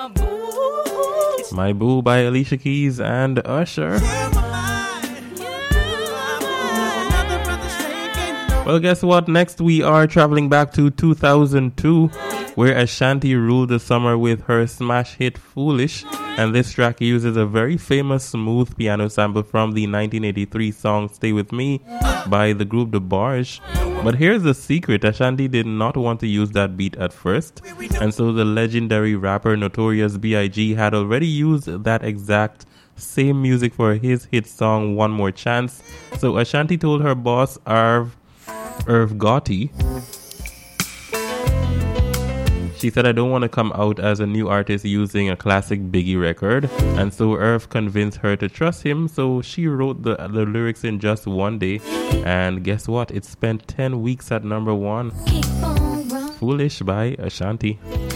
My Boo by Alicia Keys and Usher. Well, guess what? Next we are traveling back to 2002, where Ashanti ruled the summer with her smash hit Foolish, and this track uses a very famous smooth piano sample from the 1983 song Stay With Me by the group DeBarge. But here's the secret: Ashanti did not want to use that beat at first, and so the legendary rapper Notorious B.I.G. had already used that exact same music for his hit song One More Chance. So Ashanti told her boss Irv Gotti, she said, "I don't want to come out as a new artist using a classic Biggie record." And so Irv convinced her to trust him, so she wrote the lyrics in just one day. And guess what? It spent 10 weeks at number one. Foolish by Ashanti.